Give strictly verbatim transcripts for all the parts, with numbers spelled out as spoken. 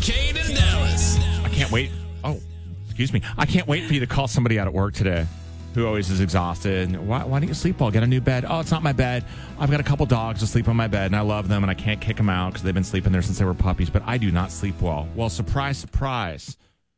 Kincaid and Dallas. I can't wait. Oh, excuse me. I can't wait for you to call somebody out at work today who always is exhausted. Why, why don't you sleep well? Get a new bed. Oh, it's not my bed. I've got a couple dogs to sleep on my bed, and I love them, and I can't kick them out because they've been sleeping there since they were puppies, but I do not sleep well. Well, surprise, surprise.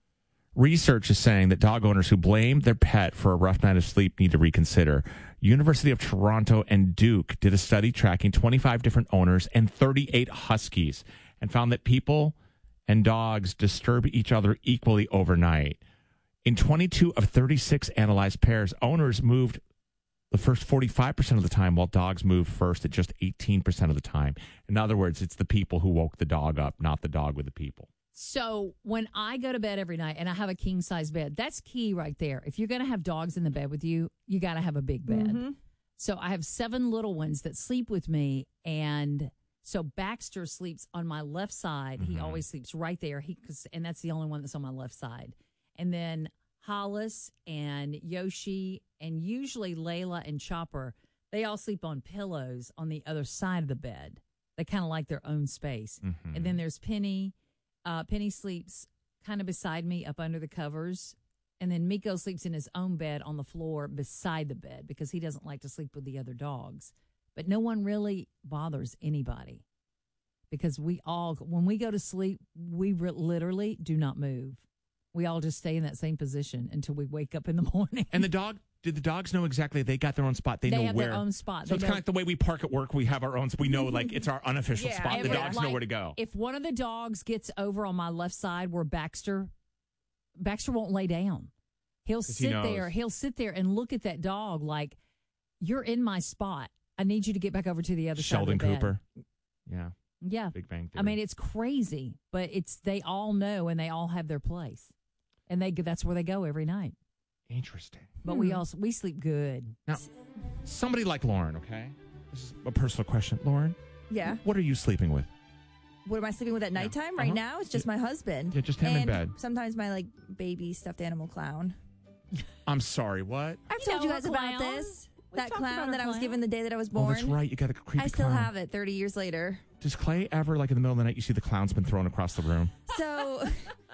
Research is saying that dog owners who blame their pet for a rough night of sleep need to reconsider. University of Toronto and Duke did a study tracking twenty-five different owners and thirty-eight huskies and found that people and dogs disturb each other equally overnight. In twenty-two of thirty-six analyzed pairs, owners moved the first forty-five percent of the time, while dogs moved first at just eighteen percent of the time. In other words, it's the people who woke the dog up, not the dog with the people. So when I go to bed every night and I have a king size bed, that's key right there. If you're going to have dogs in the bed with you, you got to have a big bed. Mm-hmm. So I have seven little ones that sleep with me. And so Baxter sleeps on my left side. Mm-hmm. He always sleeps right there. He, cause, and that's the only one that's on my left side. And then Hollis and Yoshi and usually Layla and Chopper, they all sleep on pillows on the other side of the bed. They kind of like their own space. Mm-hmm. And then there's Penny. Uh, Penny sleeps kind of beside me up under the covers. And then Miko sleeps in his own bed on the floor beside the bed because he doesn't like to sleep with the other dogs. But no one really bothers anybody because we all, when we go to sleep, we re- literally do not move. We all just stay in that same position until we wake up in the morning. And the dog, did the dogs know exactly they got their own spot? They, they know have where. Their own spot. So they it's know. kind of like the way we park at work. We have our own. We know like it's our unofficial yeah, spot. The yeah. dogs like, know where to go. If one of the dogs gets over on my left side where Baxter, Baxter won't lay down. He'll sit he there. He'll sit there and look at that dog like, you're in my spot. I need you to get back over to the other Sheldon side of the Cooper. bed. Yeah. Yeah. Big Bang Theory. I mean, it's crazy, but it's they all know and they all have their place. And they that's where they go every night. Interesting. But hmm. we also we sleep good. Now, somebody like Lauren, okay? This is a personal question. Lauren? Yeah. What are you sleeping with? What am I sleeping with at nighttime? Yeah. Right uh-huh. now, it's just my husband. Yeah, just him and in bed. Sometimes my like baby stuffed animal clown. I'm sorry, what? I've you told know, you guys about clown. this. We that clown that I was clown. given the day that I was born. Oh, that's right. You got a creepy I still clown. have it thirty years later. Does Clay ever, like in the middle of the night, you see the clown's been thrown across the room? So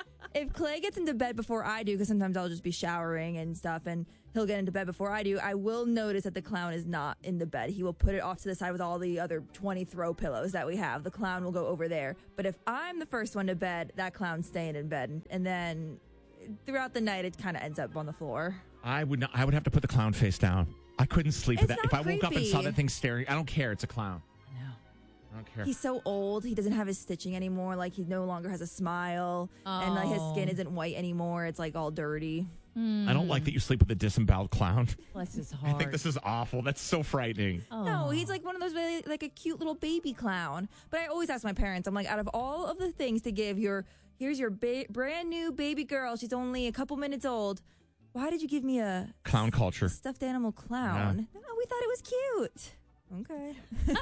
if Clay gets into bed before I do, because sometimes I'll just be showering and stuff, and he'll get into bed before I do, I will notice that the clown is not in the bed. He will put it off to the side with all the other twenty throw pillows that we have. The clown will go over there. But if I'm the first one to bed, that clown's staying in bed. And, and then throughout the night, it kind of ends up on the floor. I would not, I would have to put the clown face down. I couldn't sleep It's with that. not If I woke up and saw creepy. that thing staring, I don't care. It's a clown. No. I don't care. He's so old. He doesn't have his stitching anymore. Like, he no longer has a smile. Oh. And, like, his skin isn't white anymore. It's, like, all dirty. Mm. I don't like that you sleep with a disemboweled clown. Bless his heart. I think this is awful. That's so frightening. Oh. No, he's, like, one of those, really, like, a cute little baby clown. But I always ask my parents, I'm like, out of all of the things to give your, here's your ba- brand new baby girl. She's only a couple minutes old. Why did you give me a Clown culture. stuffed animal clown? Yeah. No, we thought it was cute. Okay.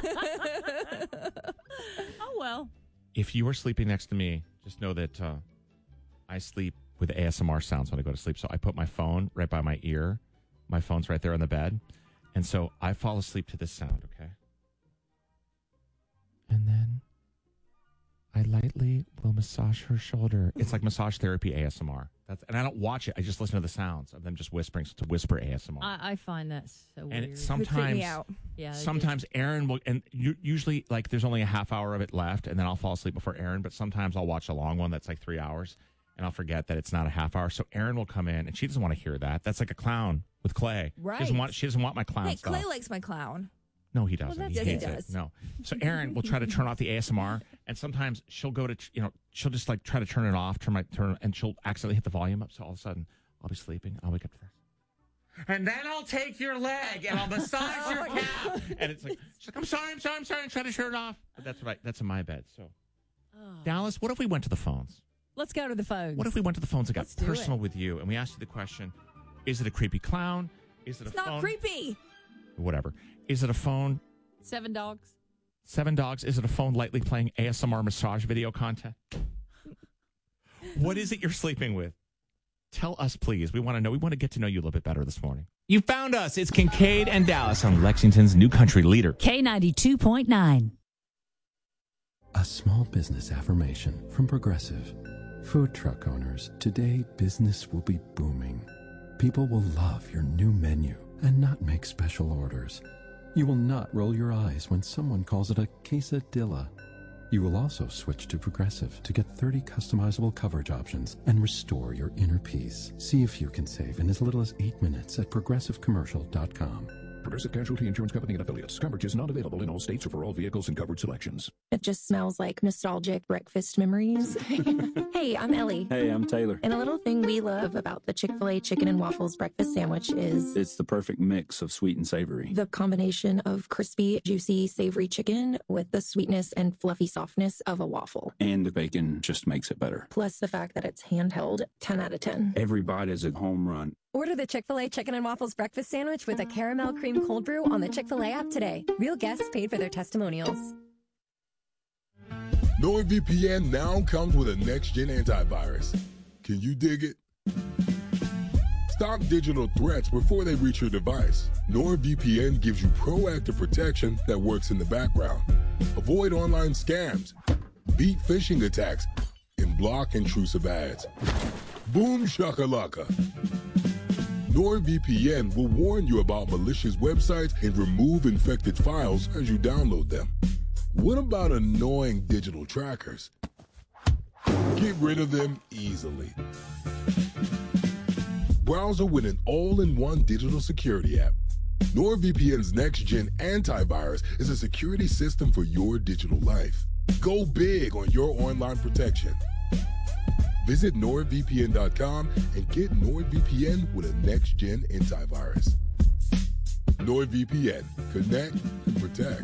Oh, well. If you are sleeping next to me, just know that uh, I sleep with A S M R sounds when I go to sleep. So I put my phone right by my ear. My phone's right there on the bed. And so I fall asleep to this sound, okay? And then I lightly will massage her shoulder. It's like massage therapy A S M R. That's, and I don't watch it. I just listen to the sounds of them just whispering. So it's a whisper A S M R. I, I find that so and weird. it Would sometimes, freak me out. yeah, they sometimes Aaron will, and you, usually like there's only a half hour of it left, and then I'll fall asleep before Aaron. But sometimes I'll watch a long one that's like three hours, and I'll forget that it's not a half hour. So Aaron will come in, and she doesn't want to hear that. That's like a clown with Clay. Right. She doesn't want, she doesn't want my clown Hey, stuff. Clay likes my clown. No, he doesn't. that's- he Yes, he hates does. it. No. So Aaron will try to turn off the A S M R, and sometimes she'll go to, you know, she'll just like try to turn it off, turn my turn, and she'll accidentally hit the volume up. So all of a sudden, I'll be sleeping. I'll wake up first. And then I'll take your leg and I'll massage your calf. And it's like, she's like, I'm sorry, I'm sorry, I'm sorry. I'm trying to turn it off. But that's right. That's in my bed. So, Oh. Dallas, what if we went to the phones? Let's go to the phones. What if we went to the phones and got Let's do personal it. with you? And we asked you the question, is it a creepy clown? Is it It's a not phone? creepy. Whatever. Is it a phone? Seven dogs? Seven dogs. Is it a phone lightly playing A S M R massage video content? What is it you're sleeping with? Tell us, please. We want to know. We want to get to know you a little bit better this morning. You found us. It's Kincaid and Dallas on Lexington's new country leader. K ninety-two point nine. A small business affirmation from Progressive. Food truck owners, today business will be booming. People will love your new menu and not make special orders. You will not roll your eyes when someone calls it a quesadilla. You will also switch to Progressive to get thirty customizable coverage options and restore your inner peace. See if you can save in as little as eight minutes at progressive commercial dot com. Progressive Casualty Insurance Company and Affiliates. Coverage is not available in all states or for all vehicles and covered selections. It just smells like nostalgic breakfast memories. Hey, I'm Ellie. Hey, I'm Taylor. And a little thing we love about the Chick-fil-A Chicken and Waffles breakfast sandwich is... it's the perfect mix of sweet and savory. The combination of crispy, juicy, savory chicken with the sweetness and fluffy softness of a waffle. And the bacon just makes it better. Plus the fact that it's handheld, ten out of ten. Every bite is a home run. Order the Chick-fil-A Chicken and Waffles breakfast sandwich with a caramel cream cold brew on the Chick-fil-A app today. Real guests paid for their testimonials. NordVPN now comes with a next-gen antivirus. Can you dig it? Stop digital threats before they reach your device. NordVPN gives you proactive protection that works in the background. Avoid online scams, beat phishing attacks, and block intrusive ads. Boom shakalaka. NordVPN will warn you about malicious websites and remove infected files as you download them. What about annoying digital trackers? Get rid of them easily. Browser with an all-in-one digital security app. NordVPN's next-gen antivirus is a security system for your digital life. Go big on your online protection. Visit nord V P N dot com and get NordVPN with a next-gen antivirus. NordVPN. Connect and protect.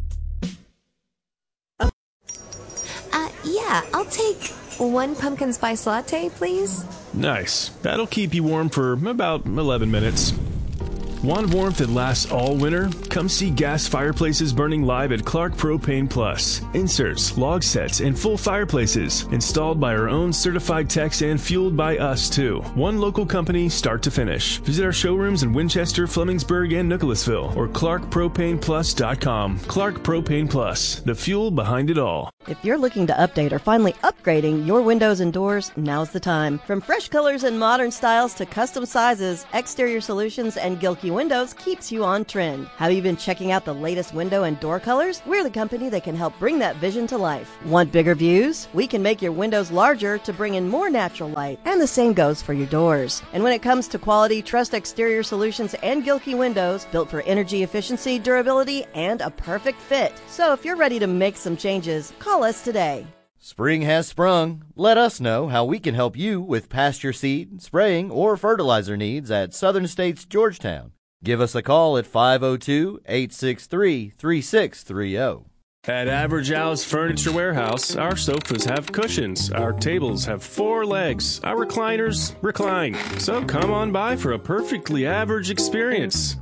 Uh, yeah, I'll take one pumpkin spice latte, please. Nice. That'll keep you warm for about eleven minutes. Want warmth that lasts all winter? Come see gas fireplaces burning live at Clark Propane Plus. Inserts, log sets, and full fireplaces. Installed by our own certified techs and fueled by us, too. One local company, start to finish. Visit our showrooms in Winchester, Flemingsburg, and Nicholasville, or clark propane plus dot com. Clark Propane Plus, the fuel behind it all. If you're looking to update or finally upgrading your windows and doors, now's the time. From fresh colors and modern styles to custom sizes, Exterior Solutions and Gilkey Windows keeps you on trend. Have you been checking out the latest window and door colors? We're the company that can help bring that vision to life. Want bigger views? We can make your windows larger to bring in more natural light. And the same goes for your doors. And when it comes to quality, trust Exterior Solutions and Gilkey Windows, built for energy efficiency, durability, and a perfect fit. So if you're ready to make some changes, call us today. Spring has sprung. Let us know how we can help you with pasture seed, spraying, or fertilizer needs at Southern States Georgetown. Give us a call at five oh two, eight six three, three six three oh. At Average Al's Furniture Warehouse, our sofas have cushions, our tables have four legs, our recliners recline. So come on by for a perfectly average experience.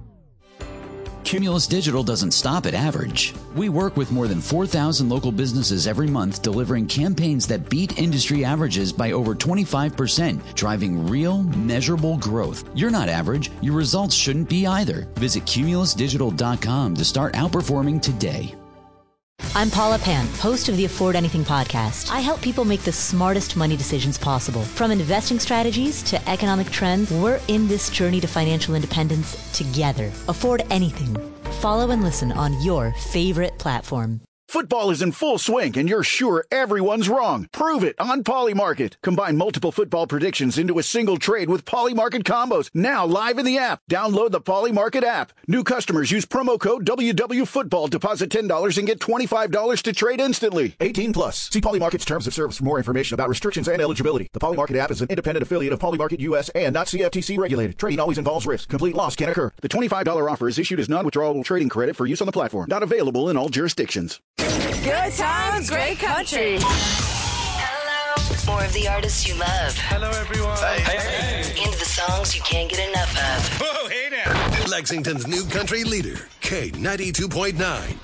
Cumulus Digital doesn't stop at average. We work with more than four thousand local businesses every month, delivering campaigns that beat industry averages by over twenty-five percent, driving real, measurable growth. You're not average. Your results shouldn't be either. Visit cumulus digital dot com to start outperforming today. I'm Paula Pan, host of the Afford Anything podcast. I help people make the smartest money decisions possible. From investing strategies to economic trends, we're in this journey to financial independence together. Afford Anything. Follow and listen on your favorite platform. Football is in full swing, and you're sure everyone's wrong. Prove it on Polymarket. Combine multiple football predictions into a single trade with Polymarket combos. Now live in the app. Download the Polymarket app. New customers use promo code W W Football. Deposit ten dollars and get twenty-five dollars to trade instantly. eighteen plus. See Polymarket's terms of service for more information about restrictions and eligibility. The Polymarket app is an independent affiliate of Polymarket U S and not C F T C regulated. Trading always involves risk. Complete loss can occur. The twenty-five dollars offer is issued as non-withdrawable trading credit for use on the platform. Not available in all jurisdictions. Good times, great country. Hello. More of the artists you love. Hello, everyone. Hey, hey, hey. Into the songs you can't get enough of. Whoa, hey now. Lexington's new country leader, K ninety-two point nine.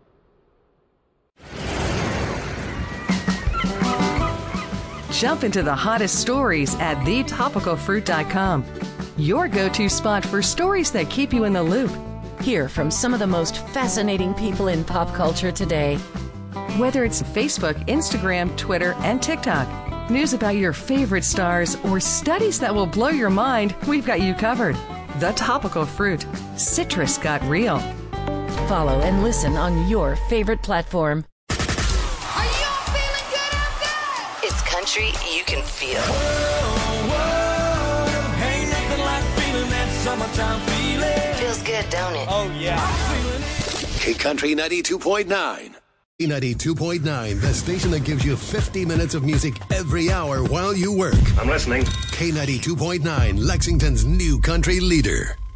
Jump into the hottest stories at the topical fruit dot com. Your go-to spot for stories that keep you in the loop. Hear from some of the most fascinating people in pop culture today. Whether it's Facebook, Instagram, Twitter, and TikTok, news about your favorite stars, or studies that will blow your mind, we've got you covered. The Topical Fruit. Citrus got real. Follow and listen on your favorite platform. It's country you can feel. Ain't nothing like feeling that summertime feeling. Feels good, don't it? Oh, yeah. K Country ninety-two point nine. ninety-two point nine, the station that gives you fifty minutes of music every hour while you work. I'm listening. K ninety-two point nine, Lexington's new country leader.